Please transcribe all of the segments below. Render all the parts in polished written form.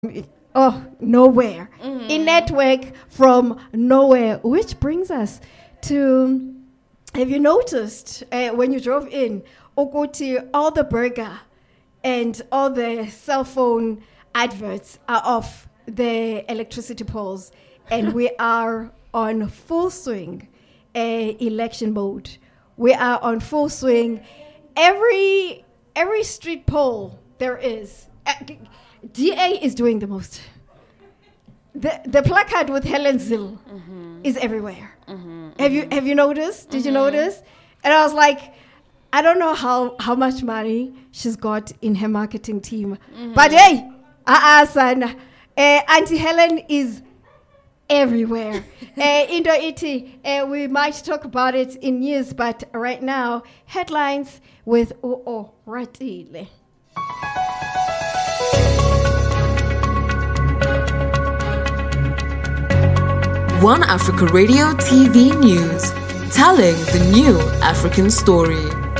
nowhere. A network from nowhere, which brings us to, have you noticed when you drove in, Okoti, all the burger and all the cell phone adverts are off the electricity poles, and we are on full swing election mode. We are on full swing. Every street pole there is, DA is doing the most. The placard with Helen Zille is everywhere. Have you noticed? Did you notice? And I was like, I don't know how much money she's got in her marketing team, but hey, son, Auntie Helen is everywhere. Indo Iti, we might talk about it in news, but right now, headlines with Ratile. One Africa Radio TV News, telling the new African story.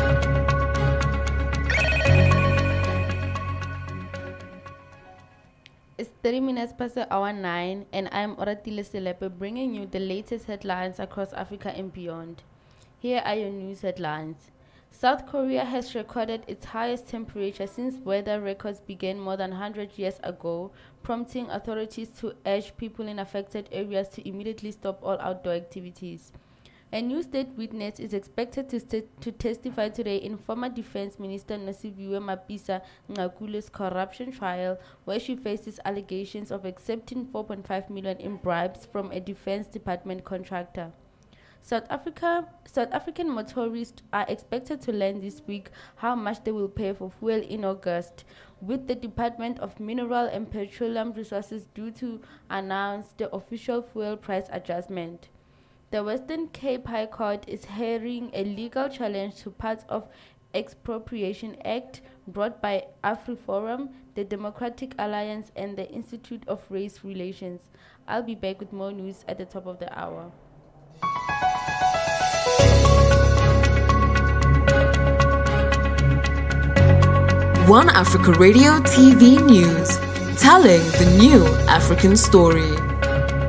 It's 30 minutes past the hour 9, and I'm Oratile Selepe, bringing you the latest headlines across Africa and beyond. Here are your news headlines. South Korea has recorded its highest temperature since weather records began more than 100 years ago, prompting authorities to urge people in affected areas to immediately stop all outdoor activities. A new state witness is expected to testify today in former Defense Minister Nosiviwe Mapisa Nqakule's corruption trial, where she faces allegations of accepting 4.5 million in bribes from a Defense Department contractor. South African motorists are expected to learn this week how much they will pay for fuel in August, with the Department of Mineral and Petroleum Resources due to announce the official fuel price adjustment. The Western Cape High Court is hearing a legal challenge to parts of Expropriation Act brought by AfriForum, the Democratic Alliance, and the Institute of Race Relations. I'll be back with more news at the top of the hour. One Africa Radio TV News, telling the new African story.